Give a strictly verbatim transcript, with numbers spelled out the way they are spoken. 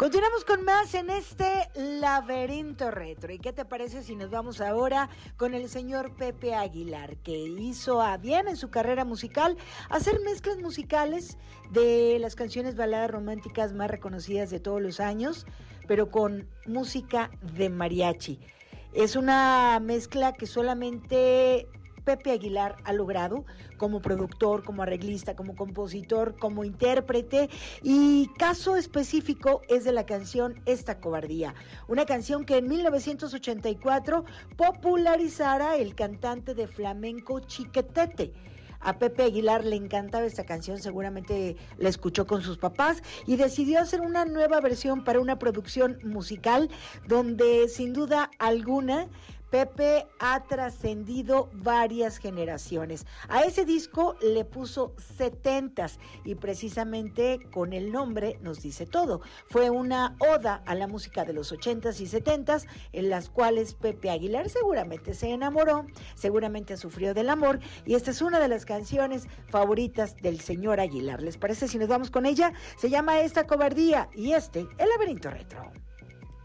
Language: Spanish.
Continuamos con más en este laberinto retro. ¿Y qué te parece si nos vamos ahora con el señor Pepe Aguilar, que hizo a bien en su carrera musical hacer mezclas musicales de las canciones baladas románticas más reconocidas de todos los años, pero con música de mariachi? Es una mezcla que solamente Pepe Aguilar ha logrado como productor, como arreglista, como compositor, como intérprete, y caso específico es de la canción Esta Cobardía, una canción que en mil novecientos ochenta y cuatro popularizara el cantante de flamenco Chiquetete. A Pepe Aguilar le encantaba esta canción, seguramente la escuchó con sus papás y decidió hacer una nueva versión para una producción musical donde sin duda alguna Pepe ha trascendido varias generaciones. A ese disco le puso setentas y precisamente con el nombre nos dice todo. Fue una oda a la música de los ochentas y setentas en las cuales Pepe Aguilar seguramente se enamoró, seguramente sufrió del amor, y esta es una de las canciones favoritas del señor Aguilar. ¿Les parece si nos vamos con ella? Se llama Esta Cobardía y este, El Laberinto Retro.